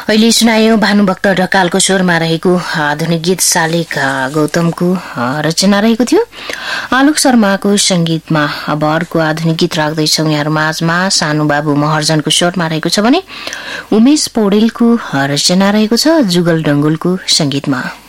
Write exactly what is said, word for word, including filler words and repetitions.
अहिले सुनायो भानुभक्त ढकालको स्वरमा रहेको आधुनिक गीत शालिक गौतमको रचना रहेको थियो। आलोक शर्माको संगीतमा अब अर्को आधुनिक गीत राख्दैछौं यहाँ माझमा। सानु बाबु महर्जनको स्वरमा रहेको छ भने उमेश पौडेलको रचना रहेको छ जुगल डंगोलको संगीतमा।